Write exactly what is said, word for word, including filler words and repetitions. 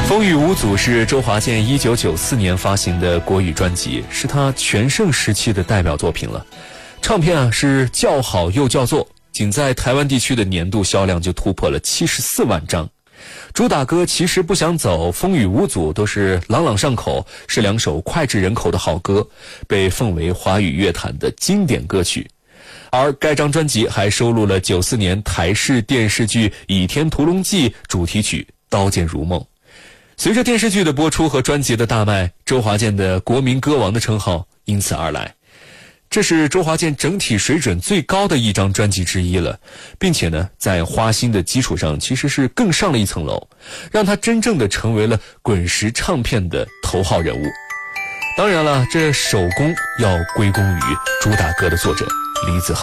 风雨无阻是周华健一九九四年发行的国语专辑，是他全盛时期的代表作品了。唱片啊是叫好又叫座，仅在台湾地区的年度销量就突破了七十四万张。主打歌其实不想走，风雨无阻都是朗朗上口，是两首脍炙人口的好歌，被奉为华语乐坛的经典歌曲。而该张专辑还收录了九四年台视电视剧《倚天屠龙记》主题曲《刀剑如梦》。随着电视剧的播出和专辑的大卖，周华健的国民歌王的称号因此而来。这是周华健整体水准最高的一张专辑之一了，并且呢，在花心的基础上其实是更上了一层楼，让他真正的成为了滚石唱片的头号人物。当然了，这首功要归功于主打歌的作者李子恒。